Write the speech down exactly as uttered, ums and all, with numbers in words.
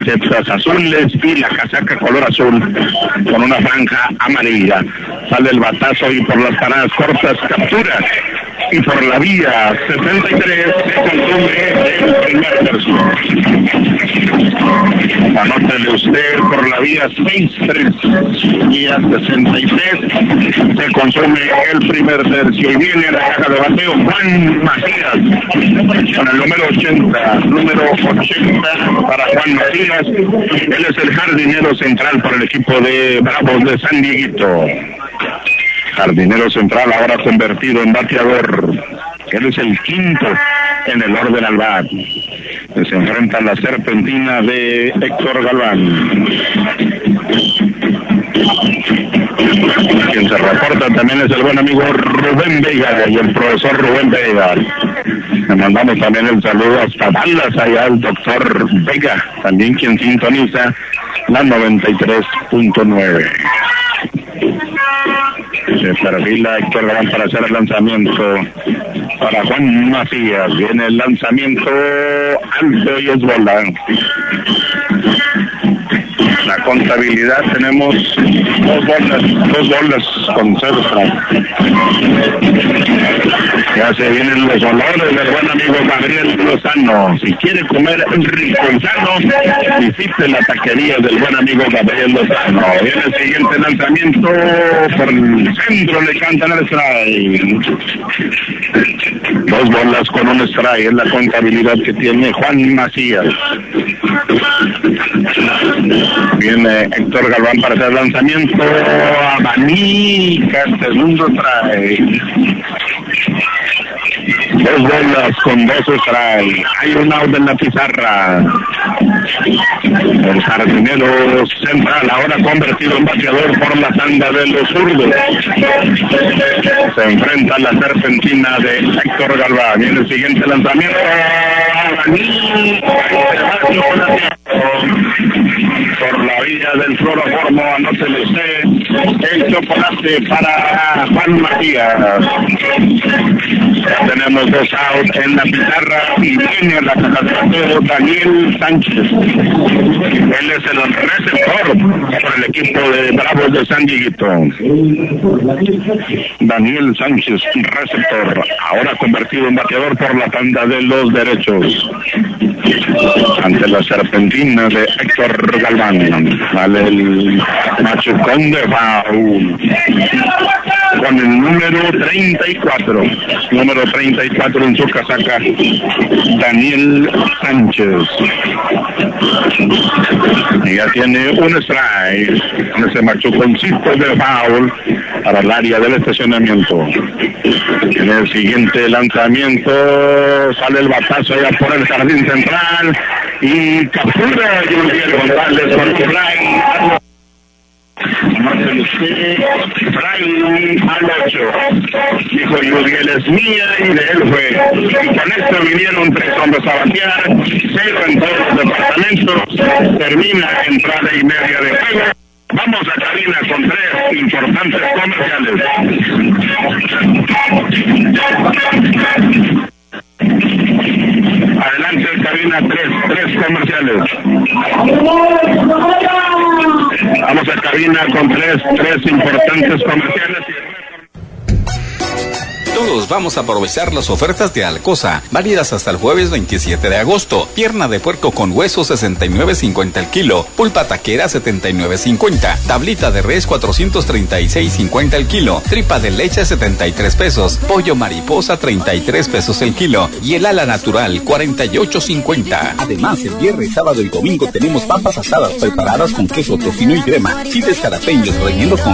camisetas azules y la casaca color azul con una franja amarilla. Sale el batazo y por las paradas cortas captura. Y por la vía sesenta y tres se consume el primer tercio. Anótele usted por la vía sesenta y tres, vía sesenta y tres, se consume el primer tercio. Y viene a la caja de bateo Juan Macías con el número ochenta, número ochenta para Juan Macías. Él es el jardinero central por el equipo de Bravos de San Dieguito. Jardinero central ahora convertido en bateador. Él es el quinto en el orden al bat. Se enfrenta a la serpentina de Héctor Galván. Quien se reporta también es el buen amigo Rubén Vega y el profesor Rubén Vega. Le mandamos también el saludo hasta Dallas, allá al doctor Vega, también quien sintoniza la noventa y tres punto nueve. Se perfila Héctor Galván para hacer el lanzamiento para Juan Macías. Viene el lanzamiento alto y es bola. La contabilidad tenemos dos bolas, dos bolas con cero strike. Ya se vienen los olores del buen amigo Gabriel Lozano. Si quiere comer rico y sano, visite la taquería del buen amigo Gabriel Lozano. Viene el siguiente lanzamiento por el centro, le cantan el strike. Dos bolas con un strike es la contabilidad que tiene Juan Macías. Viene Héctor Galván para hacer el lanzamiento. Abanica, segundo strike. Dos bolas con dos strikes. Hay un out en la pizarra. El jardinero central ahora convertido en bateador por la tanda de los zurdos. Se enfrenta a la serpentina de Héctor Galván. Viene el siguiente lanzamiento. Por la vía del cloroformo, anótele usted el chocolate para Juan Macías. Ya tenemos dos outs en la pizarra y viene la caja de bateo Daniel Sánchez. Él es el receptor por el equipo de Bravos de San Dieguito. Daniel Sánchez, receptor, ahora convertido en bateador por la tanda de los derechos. Ante la serpentina de Héctor Galván. Vale el machucón de foul. Con el número treinta y cuatro. Número treinta y cuatro en su casaca, Daniel Sánchez. Y ya tiene un strike con ese machuconcito de foul para el área del estacionamiento. En el siguiente lanzamiento sale el batazo allá por el jardín central y captura Yuriel González con un fly. Fly al ocho. Dijo Yuriel es mía y de él fue. Y con esto vinieron tres hombres a batear, cero en todos los departamentos. Termina entrada y media de juego. Vamos a cabina con tres importantes comerciales. Adelante, cabina tres, tres comerciales. Vamos a cabina con tres, tres importantes comerciales. Todos vamos a aprovechar las ofertas de Alcosa, válidas hasta el jueves veintisiete de agosto. Pierna de puerco con hueso sesenta y nueve cincuenta el kilo, pulpa taquera setenta y nueve cincuenta, tablita de res cuatrocientos treinta y seis cincuenta el kilo, tripa de leche setenta y tres pesos, pollo mariposa treinta y tres pesos el kilo y el ala natural cuarenta y ocho cincuenta. Además, el viernes, sábado y domingo tenemos papas asadas preparadas con queso, tocino y crema, chiles jalapeños rellenos con